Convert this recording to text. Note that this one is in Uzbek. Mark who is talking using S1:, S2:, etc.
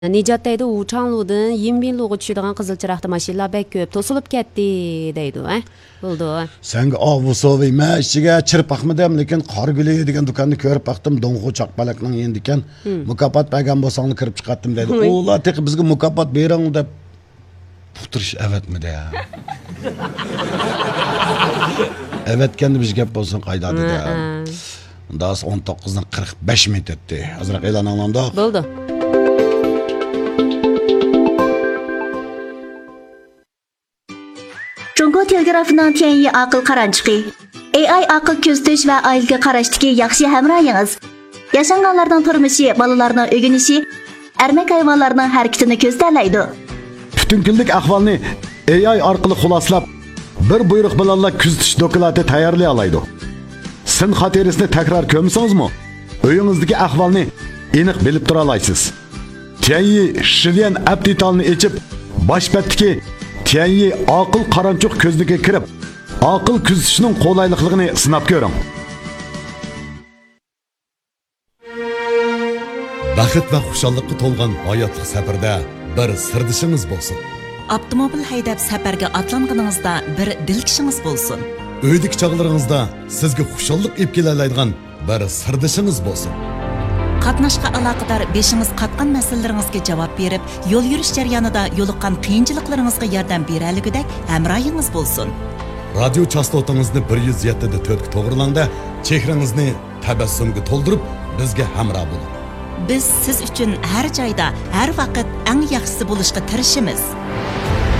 S1: Nijat deydi, Uchangludan Yinbinluga tushadigan qizil chiroqli mashinalar bek ko'p, to'silib ketdi deydi, Bo'ldi.
S2: Senga avvusovi mashiga chirpaqmidim, lekin Qorguli degan do'konni ko'rib baqdim, Do'ng'u Chaqbalaqning endikan mukofot bergan bo'lsangni kirib chiqatdim dedi. Ular teq bizga mukofot bering deb putirish evetmidi ya. Evetganda biz gap bo'lsin qayda dedi. Undan 19dan 45 minut o'tdi. Azroq e'lon olindi.
S1: Bo'ldi.
S3: Jungo Telegrafning Tianyi aql qaranchiqi. AI aql ko'zitish va oilaga qarashdagi yaxshi hamrohingiz. Yashanganlarning turmushi, bolalarning o'rganishi, ermak hayvonlarning harakatini ko'zlaydi.
S2: Butun kunlik ahvolni AI orqali xuloslab, bir buyruq bilan kuzatish doklati tayyorlay oladi. Sin xotirasini takror ko'msangizmi, uyingizdagi ahvolni aniq bilib tura olasiz. Tianyi Shilyan aptitalni echib, boshpatdagi Tianyi aql qaranchuq ko'zligiga kirib, aql kuzatishning qo'laylikligini sinab ko'ring.
S4: Baxit va xushalliqqa to'lgan hayotlik safarda bir sirdishingiz bo'lsin.
S5: Avtomobil haydab safarga atlanganingizda bir dilkishingiz bo'lsin.
S4: Uydik chog'laringizda sizga xushallik ib kelalaydigan bir sirdishingiz bo'lsin.
S5: Qatnashqa aloqador beshingiz qatgan masalalaringizga javob berib, yo'l yurish jarayonida yo'liqqan qiyinchiliklaringizga yordam beraligidek hamrohingiz bo'lsin.
S4: Radio chastotangizni 107.4 ga to'g'rilangda, chehrangizni tabassumga to'ldirib, bizga hamroh bo'ling.
S5: Biz siz uchun har joyda, har vaqt eng yaxshisi bo'lishga tirishamiz.